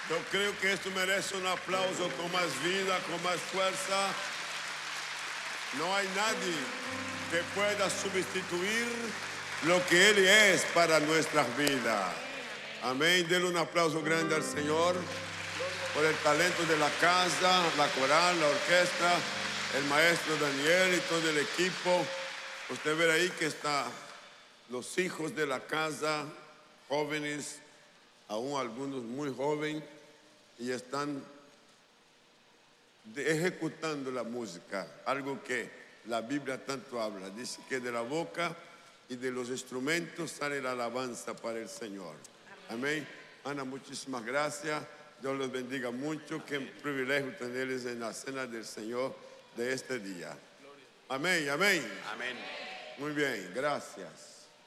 Yo creo que esto merece un aplauso con más vida, con más fuerza. No hay nadie que pueda sustituir lo que Él es para nuestras vidas. Amén. Denle un aplauso grande al Señor por el talento de la casa, la coral, la orquesta, el maestro Daniel y todo el equipo. Usted ve ahí que están los hijos de la casa, jóvenes, aún algunos muy jóvenes, y están ejecutando la música, algo que la Biblia tanto habla. Dice que de la boca y de los instrumentos sale la alabanza para el Señor. Amén. Ana, muchísimas gracias. Dios los bendiga mucho. Qué privilegio tenerles en la cena del Señor de este día. Amén, amén. Amén. Muy bien, gracias.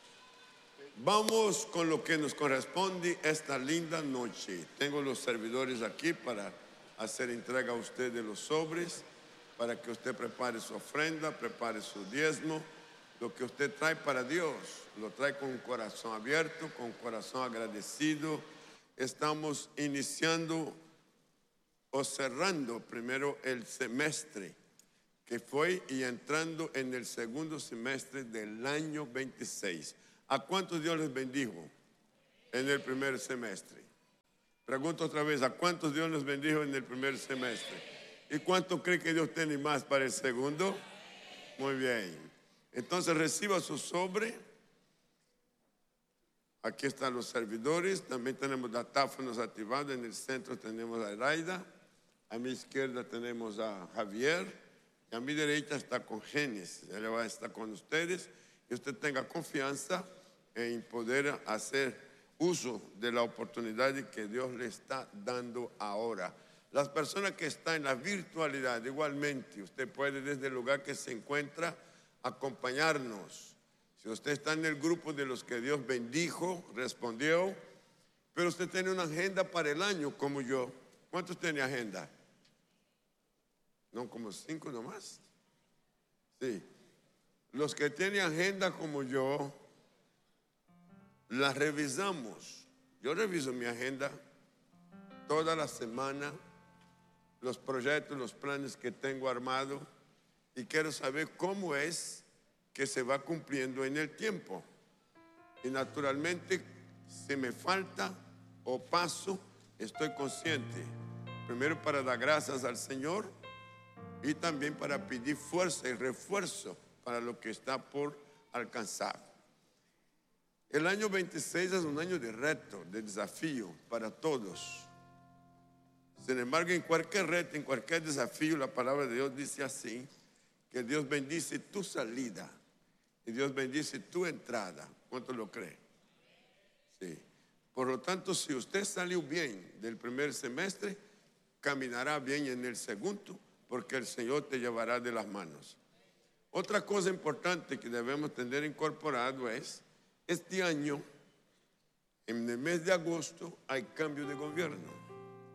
Vamos con lo que nos corresponde esta linda noche. Tengo los servidores aquí para hacer entrega a usted de los sobres, para que usted prepare su ofrenda, prepare su diezmo. Lo que usted trae para Dios, lo trae con un corazón abierto, con un corazón agradecido. Estamos iniciando o cerrando primero el semestre que fue y entrando en el segundo semestre del año 26. ¿A cuántos Dios les bendijo en el primer semestre? Pregunto otra vez, ¿a cuántos Dios les bendijo en el primer semestre? ¿Y cuánto cree que Dios tiene más para el segundo? Muy bien. Entonces reciba su sobre. Aquí están los servidores. También tenemos datáfonos activados. En el centro tenemos a Raida. A mi izquierda tenemos a Javier. Y a mi derecha está con Génesis. Él va a estar con ustedes. Y usted tenga confianza en poder hacer uso de la oportunidad que Dios le está dando ahora. Las personas que están en la virtualidad, igualmente, usted puede desde el lugar que se encuentra acompañarnos. Si usted está en el grupo de los que Dios bendijo, respondió, pero usted tiene una agenda para el año como yo. ¿Cuántos tiene agenda? ¿No, como 5 nomás? Sí. Los que tienen agenda como yo, la revisamos. Yo reviso mi agenda toda la semana, los proyectos, los planes que tengo armado, y quiero saber cómo es que se va cumpliendo en el tiempo. Y naturalmente, si me falta o paso, estoy consciente. Primero para dar gracias al Señor y también para pedir fuerza y refuerzo para lo que está por alcanzar. El año 26 es un año de reto, de desafío para todos. Sin embargo, en cualquier reto, en cualquier desafío, la palabra de Dios dice así, que Dios bendice tu salida y Dios bendice tu entrada. ¿Cuánto lo cree? Sí. Por lo tanto, si usted salió bien del primer semestre, caminará bien en el segundo, porque el Señor te llevará de las manos. Otra cosa importante que debemos tener incorporado es, este año, en el mes de agosto, hay cambio de gobierno.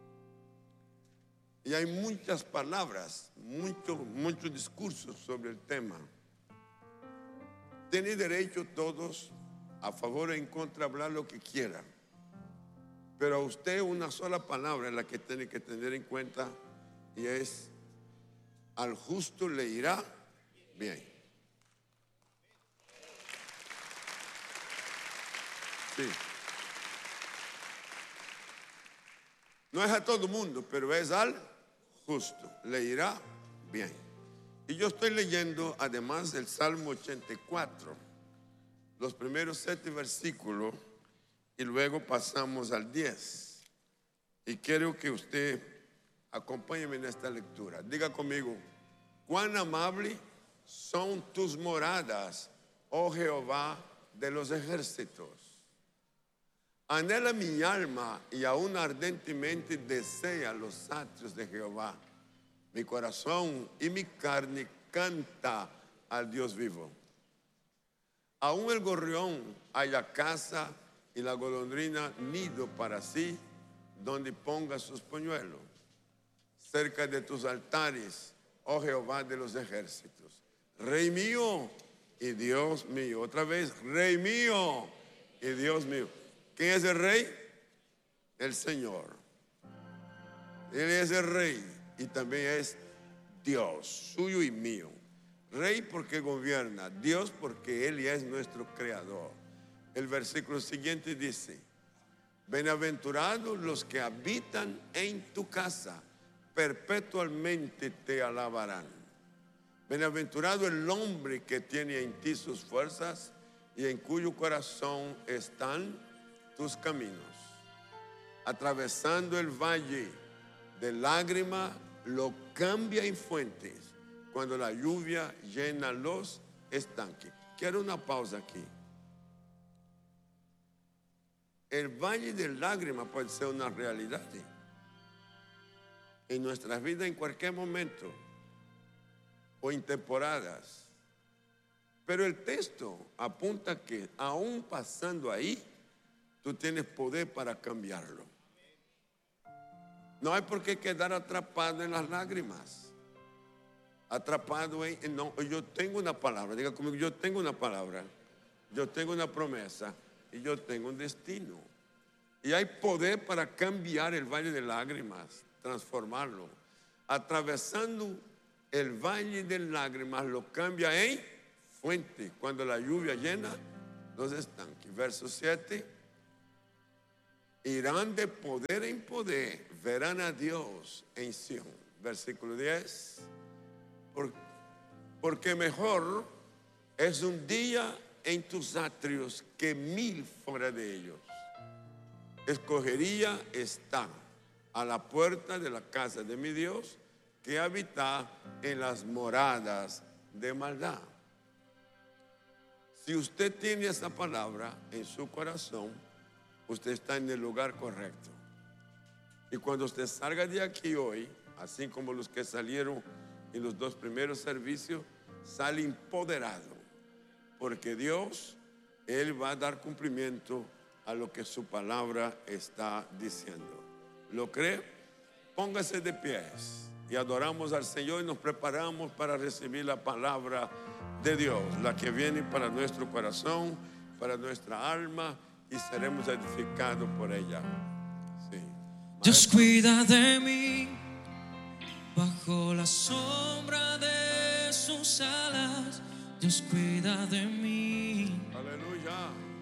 Y hay muchas palabras, muchos discursos sobre el tema. Tienen derecho todos, a favor o en contra, a hablar lo que quieran. Pero a usted una sola palabra es la que tiene que tener en cuenta, y es, al justo le irá bien. Sí. No es a todo mundo, pero es al justo, le irá bien. Y yo estoy leyendo además el Salmo 84, los primeros 7 versículos, y luego pasamos al 10. Y quiero que usted acompáñeme en esta lectura. Diga conmigo, cuán amables son tus moradas, oh Jehová de los ejércitos. Anhela mi alma y aún ardentemente desea los atrios de Jehová. Mi corazón y mi carne canta al Dios vivo. Aún el gorrión halla casa y la golondrina nido para sí, donde ponga sus polluelos. Cerca de tus altares, oh Jehová de los ejércitos. Rey mío y Dios mío. Otra vez, Rey mío y Dios mío. ¿Quién es el rey? El Señor. Él es el rey y también es Dios, suyo y mío. Rey porque gobierna, Dios porque Él ya es nuestro creador. El versículo siguiente dice: bienaventurados los que habitan en tu casa, perpetuamente te alabarán. Bienaventurado el hombre que tiene en ti sus fuerzas y en cuyo corazón están tus caminos. Atravesando el valle de lágrima, lo cambia en fuentes cuando la lluvia llena los estanques. Quiero una pausa aquí. El valle de lágrimas puede ser una realidad en nuestras vidas en cualquier momento o en temporadas. Pero el texto apunta que aún pasando ahí, tú tienes poder para cambiarlo. No hay por qué quedar atrapado en las lágrimas. Atrapado en no, yo tengo una palabra. Diga conmigo: yo tengo una palabra, yo tengo una promesa y yo tengo un destino. Y hay poder para cambiar el valle de lágrimas, transformarlo. Atravesando el valle de lágrimas, lo cambia en fuente cuando la lluvia llena los estanques. Verso 7: irán de poder en poder, verán a Dios en Sión. Versículo 10: porque mejor es un día en tus atrios que 1000 fuera de ellos. Escogería estar a la puerta de la casa de mi Dios que habita en las moradas de maldad. Si usted tiene esa palabra en su corazón, usted está en el lugar correcto. Y cuando usted salga de aquí hoy, así como los que salieron en los 2 primeros servicios, sale empoderado, porque Dios, Él va a dar cumplimiento a lo que su palabra está diciendo. ¿Lo cree? Póngase de pies y adoramos al Señor y nos preparamos para recibir la palabra de Dios, la que viene para nuestro corazón, para nuestra alma, y seremos edificados por ella. Sí. Dios cuida de mí bajo la sombra de sus alas. Dios cuida de mí. Aleluya.